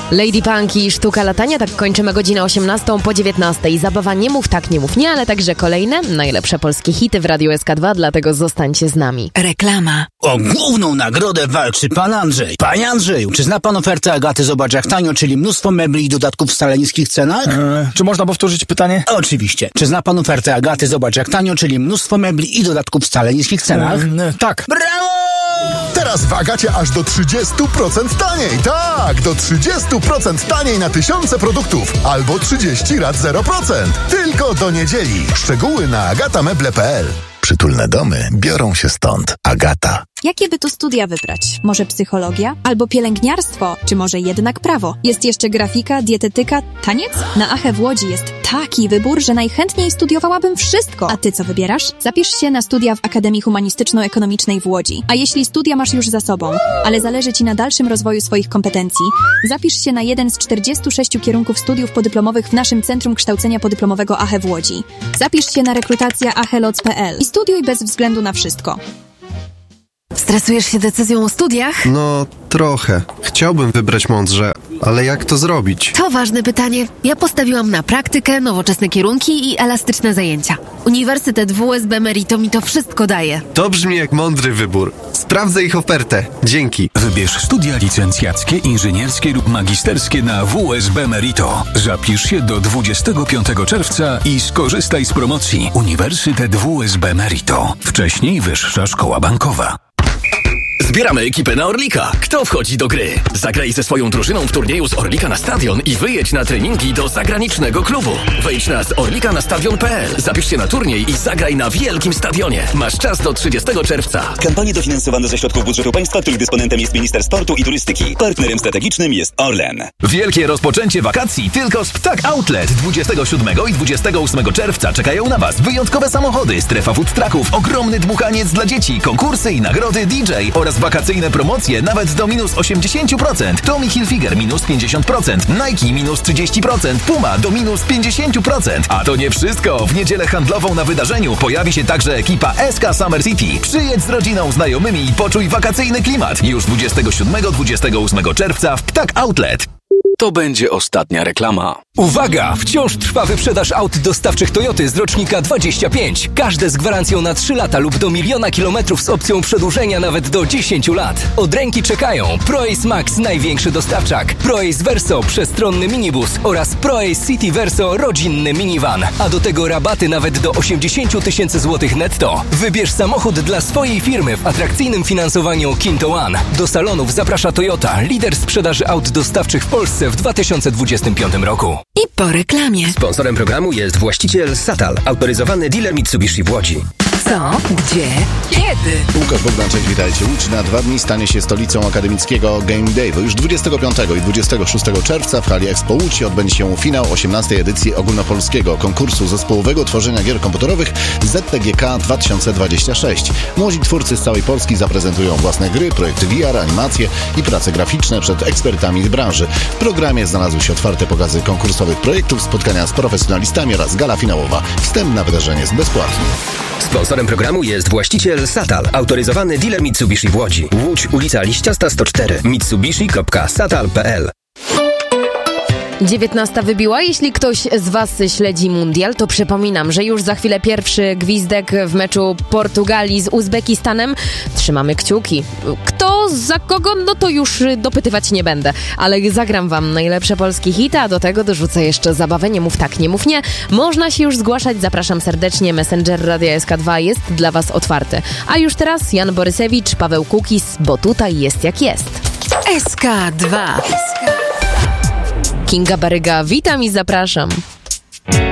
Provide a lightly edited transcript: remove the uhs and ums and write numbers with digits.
Lady Punk i Sztuka latania, tak kończymy godzinę 18 po 19. Zabawa Nie mów tak, nie mów nie, ale także kolejne najlepsze polskie hity w Radiu SK2, dlatego zostańcie z nami. Reklama. O główną nagrodę walczy pan Andrzej. Panie Andrzeju, czy zna pan ofertę Agaty Zobacz jak tanio, czyli mnóstwo mebli i dodatków w wcale niskich cenach? Czy można powtórzyć pytanie? Oczywiście. Czy zna pan ofertę Agaty Zobacz jak tanio, czyli mnóstwo mebli i dodatków w wcale niskich cenach? Tak. Brawo! Teraz w Agacie aż do 30% taniej. Tak, do 30% taniej na tysiące produktów. Albo 30 rat 0%. Tylko do niedzieli. Szczegóły na agatameble.pl. Przytulne domy biorą się stąd. Agata. Jakie by tu studia wybrać? Może psychologia? Albo pielęgniarstwo? Czy może jednak prawo? Jest jeszcze grafika, dietetyka, taniec? Na AHE w Łodzi jest taki wybór, że najchętniej studiowałabym wszystko. A ty co wybierasz? Zapisz się na studia w Akademii Humanistyczno-Ekonomicznej w Łodzi. A jeśli studia masz już za sobą, ale zależy ci na dalszym rozwoju swoich kompetencji, zapisz się na jeden z 46 kierunków studiów podyplomowych w naszym Centrum Kształcenia Podyplomowego AHE w Łodzi. Zapisz się na rekrutacja aheloc.pl i studiuj bez względu na wszystko. Stresujesz się decyzją o studiach? No, trochę. Chciałbym wybrać mądrze, ale jak to zrobić? To ważne pytanie. Ja postawiłam na praktykę, nowoczesne kierunki i elastyczne zajęcia. Uniwersytet WSB Merito mi to wszystko daje. To brzmi jak mądry wybór. Sprawdzę ich ofertę. Dzięki. Wybierz studia licencjackie, inżynierskie lub magisterskie na WSB Merito. Zapisz się do 25 czerwca i skorzystaj z promocji Uniwersytet WSB Merito. Wcześniej Wyższa Szkoła Bankowa. Zbieramy ekipę na Orlika. Kto wchodzi do gry? Zagraj ze swoją drużyną w turnieju z Orlika na Stadion i wyjedź na treningi do zagranicznego klubu. Wejdź na zorlikanastadion.pl. Zapisz się na turniej i zagraj na wielkim stadionie. Masz czas do 30 czerwca. Kampanie dofinansowane ze środków budżetu państwa, których dysponentem jest Minister Sportu i Turystyki. Partnerem strategicznym jest Orlen. Wielkie rozpoczęcie wakacji tylko z Ptak Outlet. 27 i 28 czerwca czekają na Was wyjątkowe samochody, strefa food trucków, ogromny dmuchaniec dla dzieci, konkursy i nagrody DJ oraz wakacyjne promocje nawet do minus 80%. Tommy Hilfiger minus 50%, Nike minus 30%, Puma do minus 50%. A to nie wszystko. W niedzielę handlową na wydarzeniu pojawi się także ekipa SK Summer City. Przyjedź z rodziną, znajomymi i poczuj wakacyjny klimat. Już 27-28 czerwca w Ptak Outlet. To będzie ostatnia reklama. Uwaga! Wciąż trwa wyprzedaż aut dostawczych Toyoty z rocznika 25. Każde z gwarancją na 3 lata lub do 1 000 000 kilometrów z opcją przedłużenia nawet do 10 lat. Od ręki czekają ProAce Max, największy dostawczak, ProAce Verso, przestronny minibus oraz ProAce City Verso, rodzinny minivan. A do tego rabaty nawet do 80 000 złotych netto. Wybierz samochód dla swojej firmy w atrakcyjnym finansowaniu Kinto One. Do salonów zaprasza Toyota, lider sprzedaży aut dostawczych w Polsce w 2025 roku. I po reklamie. Sponsorem programu jest właściciel Satal, autoryzowany dealer Mitsubishi w Łodzi. Co? Gdzie? Kiedy? Łukasz Bogdanczyk, witajcie. Łódź na 2 dni stanie się stolicą akademickiego Game Day. Już 25 i 26 czerwca w hali Expo Łódź odbędzie się finał 18. edycji ogólnopolskiego konkursu zespołowego tworzenia gier komputerowych ZTGK 2026. Młodzi twórcy z całej Polski zaprezentują własne gry, projekty VR, animacje i prace graficzne przed ekspertami z branży. W programie znalazły się otwarte pokazy konkursowych projektów, spotkania z profesjonalistami oraz gala finałowa. Wstęp na wydarzenie jest bezpłatny. Sponsorem programu jest właściciel Satal, autoryzowany dealer Mitsubishi w Łodzi. Łódź, ulica Liściasta 104, mitsubishi.satal.pl. 19 wybiła. Jeśli ktoś z Was śledzi mundial, to przypominam, że już za chwilę pierwszy gwizdek w meczu Portugalii z Uzbekistanem. Trzymamy kciuki. Kto za kogo? No to już dopytywać nie będę. Ale zagram Wam najlepsze polskie hity, a do tego dorzucę jeszcze zabawę Nie mów tak, nie mów nie. Można się już zgłaszać. Zapraszam serdecznie. Messenger Radia SK2 jest dla Was otwarty. A już teraz Jan Borysewicz, Paweł Kukis, bo tutaj jest jak jest. SK2. Kinga Baryga, witam i zapraszam.